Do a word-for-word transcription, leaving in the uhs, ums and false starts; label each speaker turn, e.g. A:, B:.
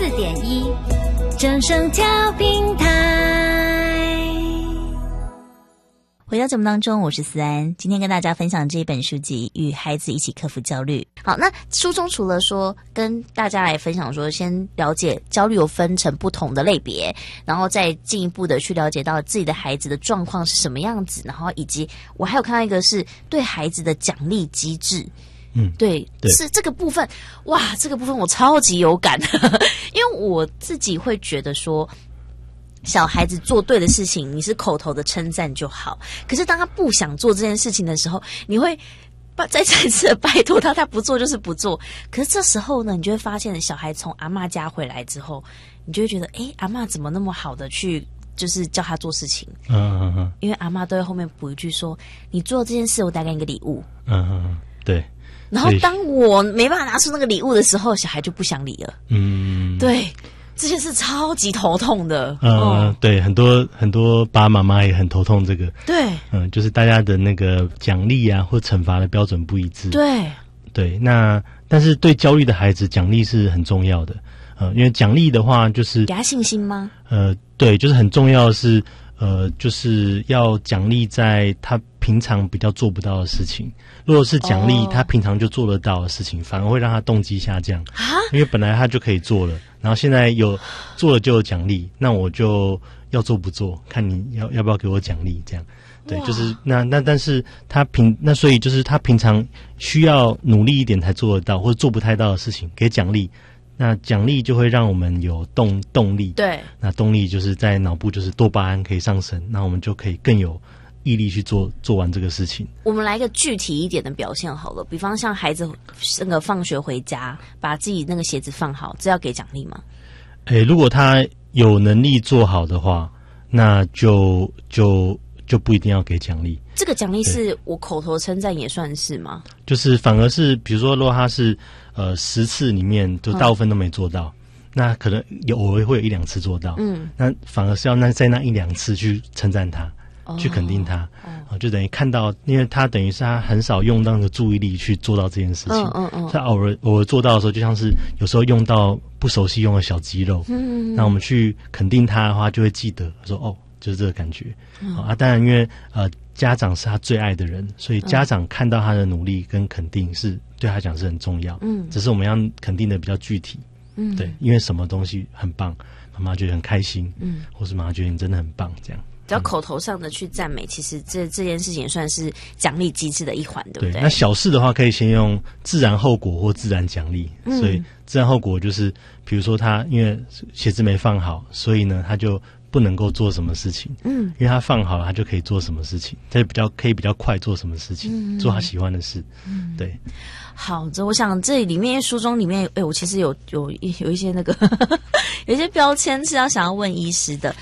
A: 四点一，正声调频台。
B: 回到节目当中，我是思安，今天跟大家分享这一本书籍《与孩子一起克服焦虑》。好，那书中除了说跟大家来分享说，先了解焦虑有分成不同的类别，然后再进一步的去了解到自己的孩子的状况是什么样子，然后以及我还有看到一个是对孩子的奖励机制。
C: 嗯，
B: 对，
C: 对
B: 是这个部分，哇，这个部分我超级有感，因为我自己会觉得说，小孩子做对的事情，你是口头的称赞就好。可是当他不想做这件事情的时候，你会再再次的拜托他，他不做就是不做。可是这时候呢，你就会发现，小孩从阿嬷家回来之后，你就会觉得，诶，阿嬷怎么那么好的去，就是叫他做事情。
C: 嗯嗯嗯，
B: 因为阿嬷都会后面补一句说，你做这件事，我带给你一个礼物。
C: 嗯嗯嗯，对。
B: 然后当我没办法拿出那个礼物的时候，小孩就不想理了。
C: 嗯，
B: 对。这件事超级头痛的，
C: 嗯、呃
B: 哦，
C: 对，很多很多爸爸妈妈也很头痛这个，
B: 对，
C: 嗯、呃，就是大家的那个奖励啊或惩罚的标准不一致，
B: 对，
C: 对，那但是对焦虑的孩子，奖励是很重要的，呃，因为奖励的话就是
B: 给他信心吗？
C: 呃，对，就是很重要的是，呃，就是要奖励在他平常比较做不到的事情。如果是奖励、哦、他平常就做得到的事情，反而会让他动机下降啊，因为本来他就可以做了，然后现在有做了就有奖励，那我就要做不做，看你要要不要给我奖励，这样。对，就是那那但是他平那所以就是他平常需要努力一点才做得到，或者做不太到的事情，给奖励。那奖励就会让我们有动动力，
B: 对，
C: 那动力就是在脑部就是多巴胺可以上升，那我们就可以更有毅力去做做完这个事情。
B: 我们来一个具体一点的表现好了，比方像孩子那个放学回家，把自己那个鞋子放好，这要给奖励吗？
C: 诶，如果他有能力做好的话，那就就就不一定要给奖励。
B: 这个奖励是我口头称赞也算是吗？
C: 就是反而是比如说，如果他是呃十次里面就大部分都没做到，嗯、那可能有偶尔会有一两次做到，嗯，那反而是要那在那一两次去称赞他。哦、去肯定他，哦、就等于看到，因为他等于是他很少用到那个注意力去做到这件事情，嗯嗯嗯，他偶尔偶尔做到的时候，就像是有时候用到不熟悉用的小肌肉，嗯，那我们去肯定他的话，就会记得说哦，就是这个感觉，嗯、啊，当然因为呃家长是他最爱的人，所以家长看到他的努力跟肯定是对他讲是很重要，嗯，只是我们要肯定的比较具体，嗯，对，因为什么东西很棒，妈妈觉得很开心，嗯，或是妈妈觉得你真的很棒，这样。
B: 只要口头上的去赞美，其实这这件事情也算是奖励机制的一环，对不对？
C: 对，那小事的话，可以先用自然后果或自然奖励。嗯、所以自然后果就是，比如说他因为鞋子没放好，所以呢他就不能够做什么事情。嗯，因为他放好了，他就可以做什么事情，他就比较可以比较快做什么事情，嗯、做他喜欢的事。嗯，对。
B: 好，这我想这里面书中里面，哎，我其实有有有一些那个有一些标签是要想要问医师的。